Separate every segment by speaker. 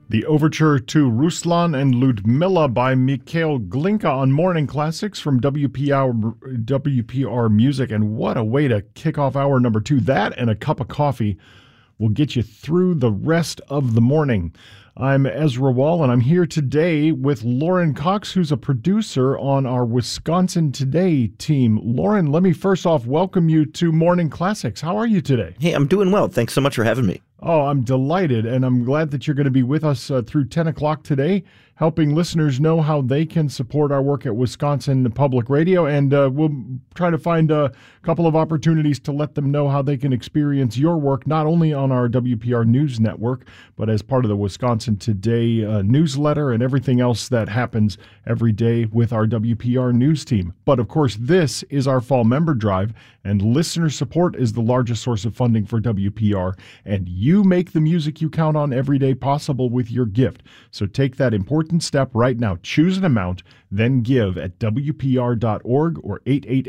Speaker 1: The overture to Ruslan and Ludmilla by Mikhail Glinka on Morning Classics from WPR Music. And what a way to kick off hour number 2. That and a cup of coffee will get you through the rest of the morning. I'm Ezra Wall, and I'm here today with Lauren Cox, who's a producer on our Wisconsin Today team. Lauren, let me first off welcome you to Morning Classics. How are you today?
Speaker 2: Hey, I'm doing well. Thanks so much for having me.
Speaker 1: Oh, I'm delighted, and I'm glad that you're going to be with us through 10 o'clock today, helping listeners know how they can support our work at Wisconsin Public Radio, and we'll try to find a couple of opportunities to let them know how they can experience your work, not only on our WPR News Network, but as part of the Wisconsin Today newsletter and everything else that happens every day with our WPR News team. But of course, this is our fall member drive, and listener support is the largest source of funding for WPR, and you make the music you count on every day possible with your gift. So take that important step right now. Choose an amount, then give at WPR.org or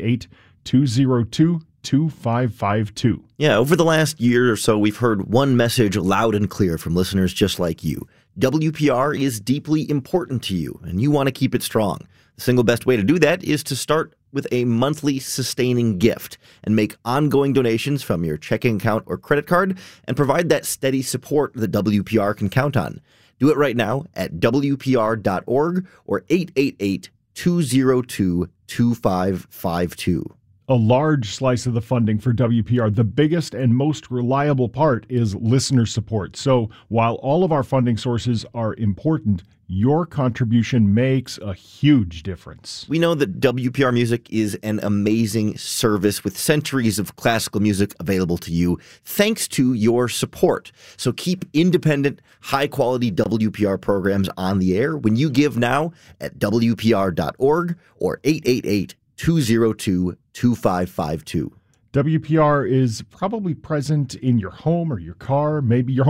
Speaker 1: 888-202-2552.
Speaker 2: Yeah, over the last year or so, we've heard one message loud and clear from listeners just like you. WPR is deeply important to you, and you want to keep it strong. The single best way to do that is to start with a monthly sustaining gift and make ongoing donations from your checking account or credit card and provide that steady support that WPR can count on. Do it right now at WPR.org or 888-202-2552.
Speaker 1: A large slice of the funding for WPR, the biggest and most reliable part, is listener support. So while all of our funding sources are important, your contribution makes a huge difference.
Speaker 2: We know that WPR Music is an amazing service with centuries of classical music available to you thanks to your support. So keep independent, high-quality WPR programs on the air when you give now at WPR.org or 888-202-2552.
Speaker 1: WPR is probably present in your home or your car, maybe your home